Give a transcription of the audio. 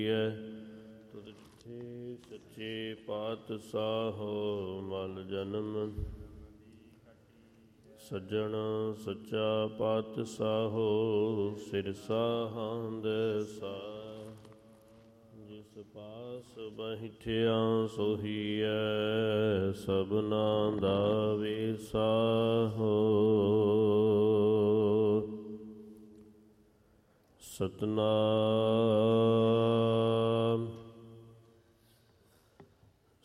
ਤੁਧ ਡਿਠੇ ਸੱਚੇ ਪਾਤਸ਼ਾਹੋ ਮਲ ਜਨਮ ਸੱਜਣ ਸੱਚਾ ਪਾਤਸ਼ਾਹੋ ਸਿਰਸਾ ਹੰਦ ਸਾ ਜਿਸ ਪਾਸ ਬਹਿਠਿਆ ਸੋਹੀਐ ਸਭਨਾ ਦਾ ਵੇਸਾਹੋ ਸਤਨਾਮ